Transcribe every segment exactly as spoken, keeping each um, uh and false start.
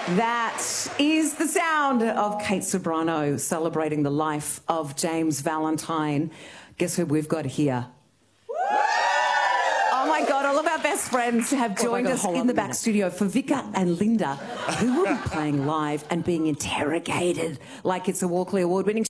That is the sound of Kate Ceberano celebrating the life of James Valentine. Guess who we've got here? Oh my God, all of our best friends have joined us in the back studio for Vika and Linda, who will be playing live and being interrogated like it's a Walkley Award-winning.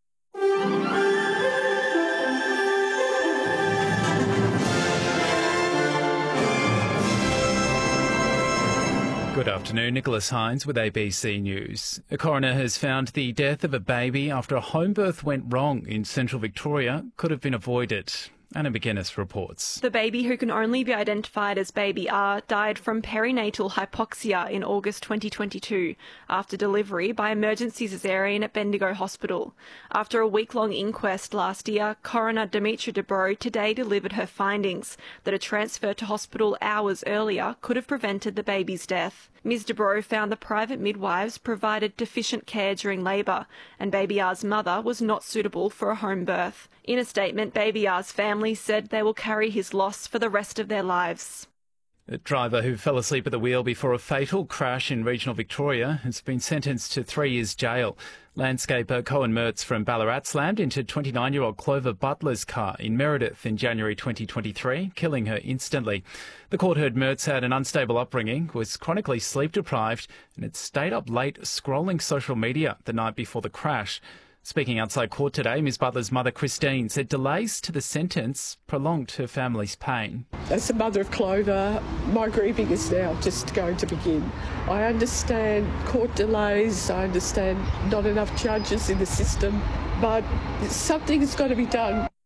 Good afternoon, Nicholas Hines with A B C News. A coroner has found the death of a baby after a home birth went wrong in central Victoria could have been avoided. Anna McGuinness reports. The baby, who can only be identified as Baby R, died from perinatal hypoxia in August twenty twenty-two after delivery by emergency caesarean at Bendigo Hospital. After a week-long inquest last year, coroner Demetra Dubrow today delivered her findings that a transfer to hospital hours earlier could have prevented the baby's death. Miz Dubrow found the private midwives provided deficient care during labour, and Baby R's mother was not suitable for a home birth. In a statement, Baby R's family said they will carry his loss for the rest of their lives. A driver who fell asleep at the wheel before a fatal crash in regional Victoria has been sentenced to three years jail. Landscaper Cohen Mertz from Ballarat slammed into twenty-nine-year-old Clover Butler's car in Meredith in January twenty twenty-three, killing her instantly. The court heard Mertz had an unstable upbringing, was chronically sleep-deprived and had stayed up late scrolling social media the night before the crash. Speaking outside court today, Miz Butler's mother, Christine, said delays to the sentence prolonged her family's pain. As the mother of Clover, my grieving is now just going to begin. I understand court delays, I understand not enough judges in the system, but something has got to be done.